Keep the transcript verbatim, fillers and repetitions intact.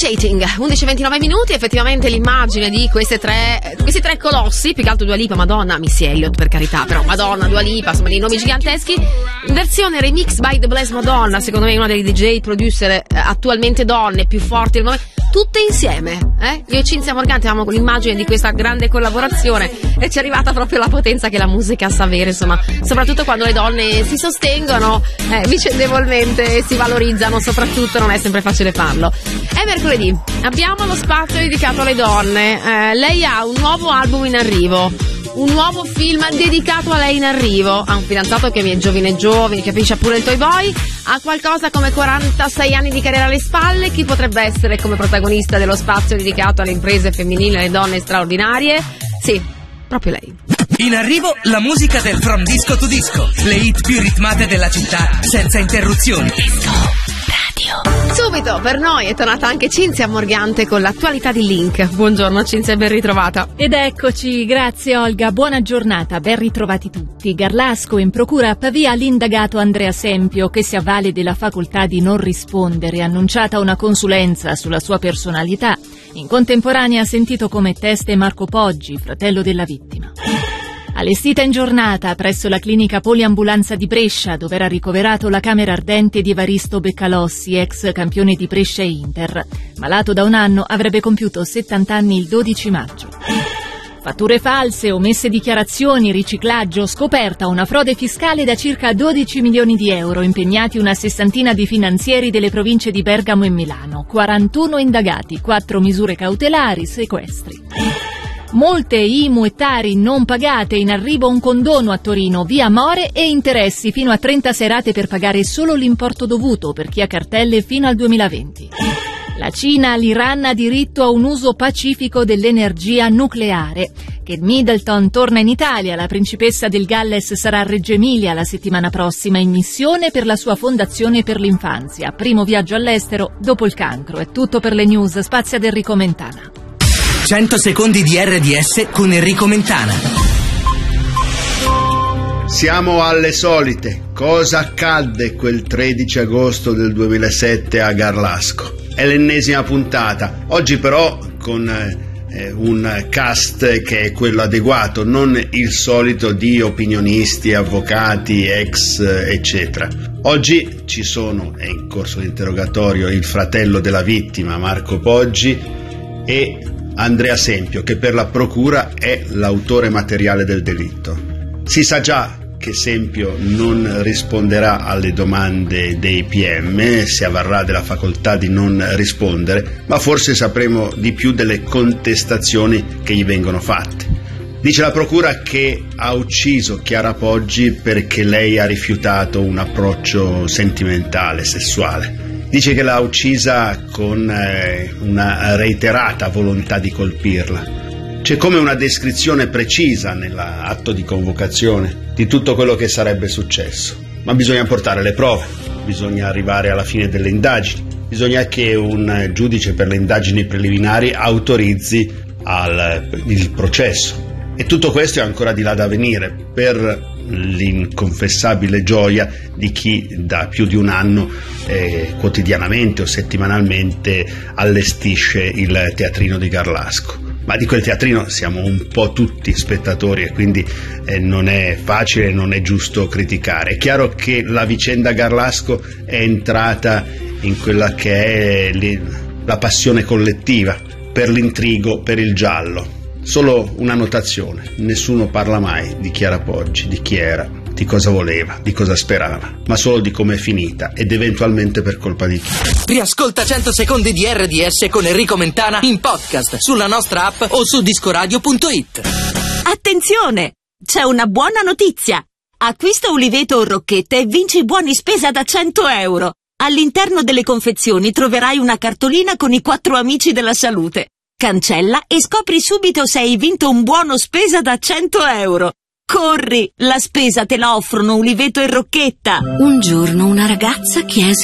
Levitating, undici e ventinove minuti, effettivamente l'immagine di queste tre, questi tre colossi, più che altro Dua Lipa, Madonna, Missy Elliott per carità, però Madonna, Dua Lipa, insomma dei nomi giganteschi, versione remix by The Blessed Madonna, secondo me una dei D J producer eh, attualmente donne più forti del momento, tutte insieme, eh? Io e Cinzia Morganti avevamo l'immagine di questa grande collaborazione e ci è arrivata proprio la potenza che la musica sa avere, insomma, soprattutto quando le donne si sostengono eh, vicendevolmente e si valorizzano, soprattutto non è sempre facile farlo. È mercoledì, abbiamo lo spazio dedicato alle donne, eh, lei ha un nuovo album in arrivo, un nuovo film dedicato a lei in arrivo, ha un fidanzato che è giovane giovane, capisce pure il toy boy, ha qualcosa come quarantasei anni di carriera alle spalle. Chi potrebbe essere come protagonista dello spazio dedicato alle imprese femminili e alle donne straordinarie? Sì, proprio lei. In arrivo la musica del From Disco to Disco, le hit più ritmate della città senza interruzioni. Disco Radio. Subito per noi è tornata anche Cinzia Morgante con l'attualità di Link. Buongiorno Cinzia, ben ritrovata. Ed eccoci, grazie Olga, buona giornata, ben ritrovati tutti. Garlasco in procura a Pavia l'indagato Andrea Sempio, che si avvale della facoltà di non rispondere, annunciata una consulenza sulla sua personalità. In contemporanea ha sentito come teste Marco Poggi, fratello della vittima. Allestita in giornata presso la clinica poliambulanza di Brescia, dove era ricoverato la camera ardente di Evaristo Beccalossi, ex campione di Brescia e Inter. Malato da un anno, avrebbe compiuto settanta anni il dodici maggio. Fatture false, omesse dichiarazioni, riciclaggio, scoperta una frode fiscale da circa dodici milioni di euro, impegnati una sessantina di finanzieri delle province di Bergamo e Milano, quarantuno indagati, quattro misure cautelari, sequestri. Molte I M U e Tari non pagate, in arrivo un condono a Torino, via more e interessi fino a trenta serate per pagare solo l'importo dovuto per chi ha cartelle fino al duemilaventi. La Cina, l'Iran ha diritto a un uso pacifico dell'energia nucleare. Kate Middleton torna in Italia, la principessa del Galles sarà a Reggio Emilia la settimana prossima in missione per la sua fondazione per l'infanzia. Primo viaggio all'estero dopo il cancro. È tutto per le news, spazio ad Enrico Mentana. cento secondi di R D S con Enrico Mentana. Siamo alle solite. Cosa accadde quel tredici agosto del duemilasette a Garlasco? È l'ennesima puntata. Oggi però con eh, un cast che è quello adeguato, non il solito di opinionisti, avvocati, ex, eccetera. Oggi ci sono, è in corso l'interrogatorio, il fratello della vittima, Marco Poggi, e Andrea Sempio, che per la procura è l'autore materiale del delitto. Si sa già che Sempio non risponderà alle domande dei P M, si avvarrà della facoltà di non rispondere, ma forse sapremo di più delle contestazioni che gli vengono fatte. Dice la procura che ha ucciso Chiara Poggi perché lei ha rifiutato un approccio sentimentale, sessuale. Dice che l'ha uccisa con eh, una reiterata volontà di colpirla. C'è come una descrizione precisa nell'atto di convocazione di tutto quello che sarebbe successo. Ma bisogna portare le prove, bisogna arrivare alla fine delle indagini, bisogna che un giudice per le indagini preliminari autorizzi al, il processo. E tutto questo è ancora di là da venire, per l'inconfessabile gioia di chi da più di un anno eh, quotidianamente o settimanalmente allestisce il teatrino di Garlasco. Ma di quel teatrino siamo un po' tutti spettatori e quindi eh, non è facile, non è giusto criticare. È chiaro che la vicenda Garlasco è entrata in quella che è li, la passione collettiva per l'intrigo, per il giallo. Solo una notazione: nessuno parla mai di Chiara Poggi, di chi era, di cosa voleva, di cosa sperava, ma solo di come è finita ed eventualmente per colpa di chi. Riascolta cento secondi di R D S con Enrico Mentana in podcast sulla nostra app o su discoradio punto it. Attenzione! C'è una buona notizia! Acquista uliveto o rocchette e vinci buoni spesa da cento euro. All'interno delle confezioni troverai una cartolina con i quattro amici della salute. Cancella e scopri subito se hai vinto un buono spesa da cento euro. Corri, la spesa te la offrono uliveto e rocchetta. Un giorno una ragazza chiese